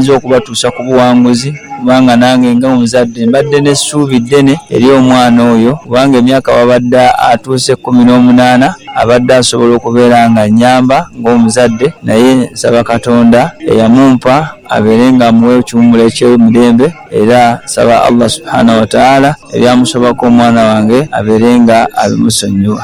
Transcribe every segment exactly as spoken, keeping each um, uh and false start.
ayinza okubatuusa ku buwanguzi, kubanga nange nga omuzadde mbadde n'essuubi ddene eri omwana oyo, kubanga emyaka babadde atuuse kkumi n'omunaana abadde asobola okubeera nga nnyamba ng'omuzadde, naye nsaba Katonda eyamumpa abeere nga amuwa ekiwummulo eky'emirembe, era nsaba Allah subhanahu wa ta'ala ebyamusobako omwana wange abeere nga abimusonyiwa.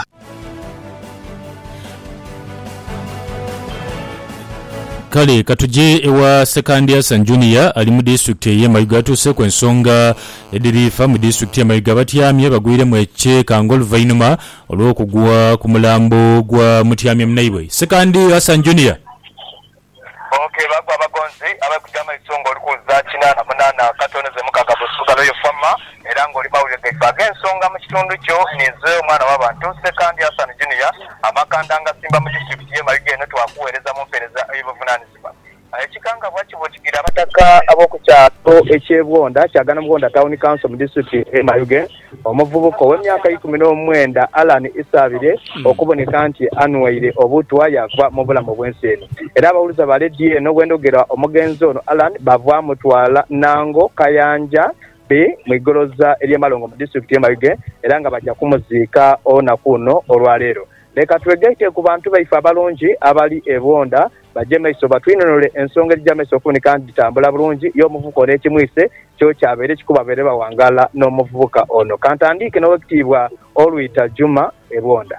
Kale katuje ewa Sekandia San Junior ali mu district ye Mayiga atuse ku ensonga edirifa mu district ya Mayiga batyamye bagwire mu eche kangol vainuma olw'okugwa ku mulambo gwa mutyamye Mnaibwe. Sekandia San Junior. Okay, bagwa bagonzi abakujama isongo olikuza kinana munana katoneze mukaga busuga loyo fama era ngo libawule gefaga ensonga mu kitundu kyo nize omwana w'abantu Sekandia San Junior amakandanga simba mu district ye Mayiga eno twakuweereza mu mpereza ebuvunanyizibwa. Ekikanga bwakibokigira abataka abokukyalo ekyebwonda kyagana mubwonda town council mu district e Mayuge omuvubuko w'emyaka ikumi n'omwenda Alan Isabire okuboneka nti anwaire obutwa yakuba mu bulamu bw'ensi eno. Era abawuliza ba leddi eno bwendogera omugenzi ono Alan bava mutwala Nango Kayanja be mwigoloza eryamalongo mu district e Mayuge era nga bajja kumuziika olunaku luno olwaleero. Leka twegaite ku bantu baife abalungi abali ebwonda bajje maiso batwinonole ensonga ejja maiso okufunika nti tambula bulungi y'omuvubuka n'ekimwise kyo kyabeere kikuba beere bawangala n'omuvubuka ono. Kantandike n'owekitiibwa Olwita Juma ebwonda.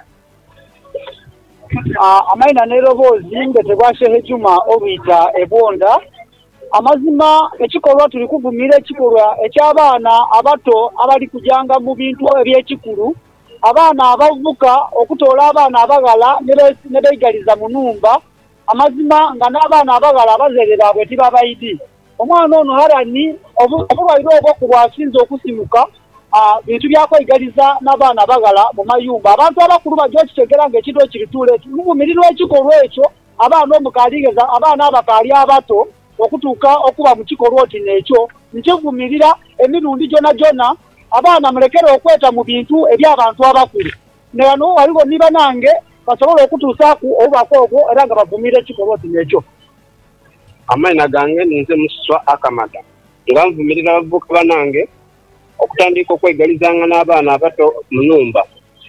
Uh, amaina nerobozi ngetebwa Shehe Juma Olwita ebwonda. Amazima ekikolwa tuli kuvumira ekikolwa eky'abaana abato abali kujanga mu bintu eby'ekikulu, abaana abavuka okutoola abaana abagala ne beegaliza mu nnumba. Amazima nga n'abaana abagala abazeere baabwe tibabayidi. Omwana ono Harani obulwaire obwo ku bwasinze okusimuka bintu byakwegaliza n'abaana abagala mu mayumba. Abantu abakulu bajja okitegera ng'ekintu ekirituule tuvumirirwa ekikolwa ekyo abaana omukaligeza abaana abakaali abato okutuuka okuba mu kikolwa oti n'ekyo nkivumirira emirundi gyona gyona abaana mulekere okweta mu bintu eby'abantu abakulu. Ne wano waliwo niba nange basobola okutuusaaku obubaka ogwo era nga bavumira ekikolwa oti n'ekyo. Amaina gange nze Muswa Akamata nga nvumirira abavubuka banange okutandika okwegalizanga n'abaana abato mu nnumba.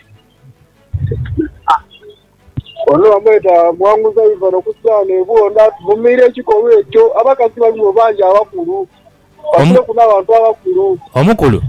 Ono amweta mwanguza ivano okusaana ebwonda tuvumire ekikolwa ekyo abakazi balimu bangi abakulu basire kuna abantu abakulu. Omukulu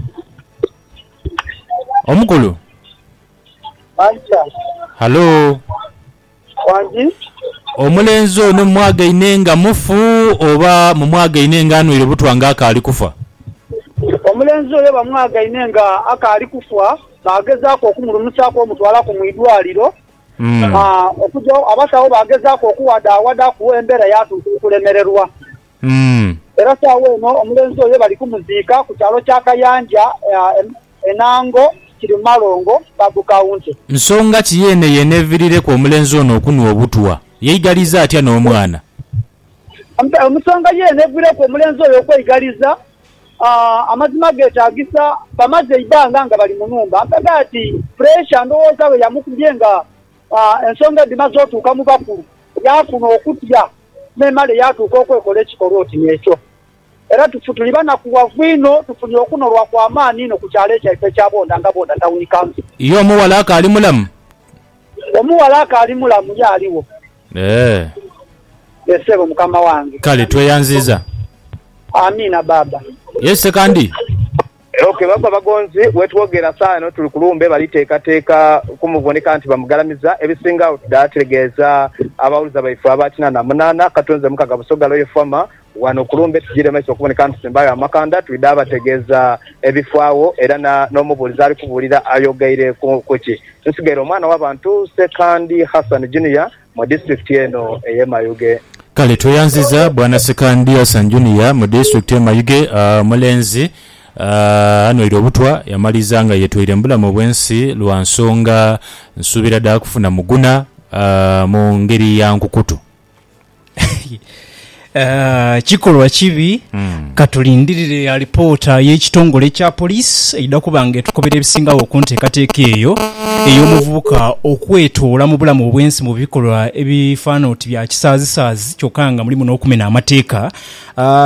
omukulu anja halo wangi omulenzi ono mwagaine nga mufu oba mumwagaine nga anwire butwa nga akaali kufa? Omulenzi oyo bamwagaine nga akaali kufa bagezaako okumulumusaako omutwala ku mwidwaliro. Mm. Ah, okujo abasawo bagezaako okuwadaawada ku embeera yatuuka okulemererwa. Mm. Era saawa eno omulenzi oyo bali kumuziika ku kyalo kya Kayanja Enango kiri Malongo Babu County. Nsonga ki yene yenevirire ku omulenzi ono okunwa obutwa yeigaliza atya n'omwana? Omusonga yene evire ku omulenzi oyo okwegaliza amazima geetaagisa bamaze ibanga nga bali mu nnumba mpega ati pressure ndowooza we yamukubye nga ensonga edimaze otuuka mu bakulu yafuna okutya n'emale yatuuka okwekola ekikolwa oti n'ekyo. Era tuli banakuwavu ino tufunye okunolwa kw'amaanyi ino ku kyalo ekyaife ekya Bonda nga Bonda Town Council. Ye omuwala akaali mulamu? Omuwala akaali mulamu yaaliwo. Eh. Esebo mukama wange. Kale tweyanziza. Amina baba. Yes Sekandi. Okay, baba bagonzi wetwogera saano tuli kulumbe baliteekateeka kumuboneka nti bamugalamiza ebisinga dategeeza abawuliza baifu abatina na munana katonze mukaga busoga loyo fama wano kulumbe tugire maiso okuboneka nti Simbayo amakanda twida abategeeza ebifaawo era na n'omubuulizi ali kubuulira ayogaire kuki nsigaire omwana w'abantu Sekandi Hassan Junior mu district eno eye Mayuge. Kale tweyanziza bwana Sekandi Hassan Junior mu district eye Mayuge. uh, mulenzi Uh, anwire obutwa yamalizanga yetwire mbulamu bwensi lwa nsonga nsubira da kufuna muguna uh, mu ngeri ya nkukutu. Uh, kikolwa kibi mm. Katulindirire ya reporta y'ekitongole kya police eida kubanga tukobera ebisingawo okunteekateeka eyo ey'omuvubuka okwetoola mu bulamu obwensi mu bikolwa ebifaana oti bya kisaazisaazi kyokka nga mulimu n'okumena amateeka. uh,